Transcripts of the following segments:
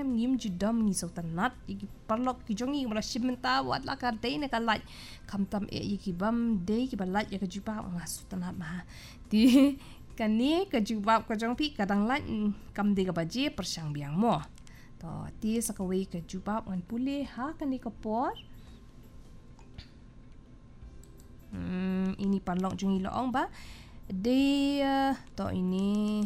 time ngim judam ngi so tanat igi parlok ki jongi mala shimenta wat la ka dei ne ka laj kam tam ki bam dei ki balaj ya ka jubab ngas tanat ma ti kani ka jubab ka jong pi kadang laj kam de ka baje persang biang mo to ti sakawei ka jubab ngan pule ha kani ka por ini parlok jongi loong ba de to ini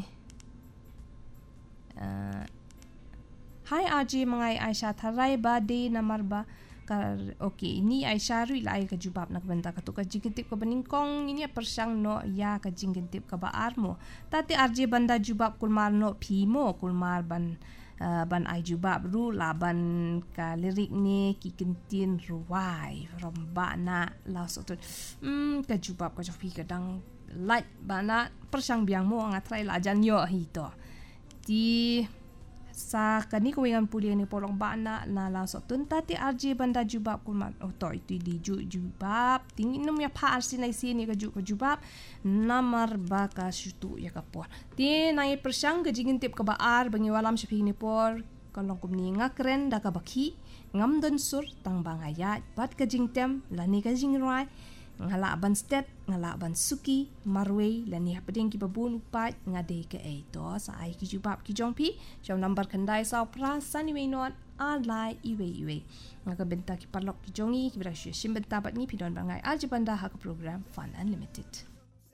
Hai RJ mengai Aisyah tharai ba de namar ba okey ini Aisyah ru lai ka jubab nak benta ka tu ka jingtip ka beningkong ini persang no ya ka jingtip ka ba armo tati RJ banda jubab kulmar no phimo kulmar ban ai jubab ru laban ka lirik ni ki kentin ruai romba na la so tu ka jubab ka jofi kadang light bana persang biang mo ngatrai la jan yo hi to di sa kani ko yang puli ni polong bana na la so tun tati RJ banda jubab kulmat to itu di jubab tingin num ya pa arsi nai sini ka jubab namar ba ka shutu ya ka por ti nai persang ga jingin tip ka baar bangi walam shapi ni por kalong kumni ngakren da ka bakhi ngam don sur tang bangaya bat ka jingtem lani ka jingrai ngala ban stet ngala ban suki marwei lani hapding ki babun upat ngade ke to sa ai ki jubab ki jongpi jom number kandai sa pra sani we not alai iwe ngaga benta ki parlok ki jongi ki brashu sim benta bat ni pidon bangai aljibanda ha ka program Fun Unlimited.